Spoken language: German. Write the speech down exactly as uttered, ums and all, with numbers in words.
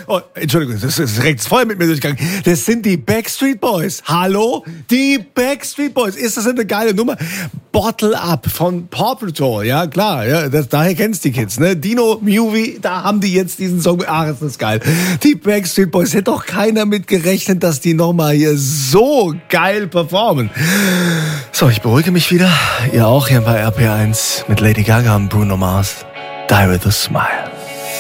oh, Entschuldigung, das ist direkt voll mit mir durchgegangen. Das sind die Backstreet Boys. Hallo? Die Backstreet Boys. Ist das eine geile Nummer? Bottle Up von Paw Patrol. Ja, klar. Ja, das, daher kennst die Kids, ne? Dino Movie, da haben die jetzt diesen Song. Ach, ist das geil. Die Backstreet Boys. Hätte doch keiner mit gerechnet, dass die nochmal hier so geil performen. So, ich beruhige mich wieder. Ihr auch hier bei R P eins mit Lady Gaga und Bruno Mars. Die with a Smile.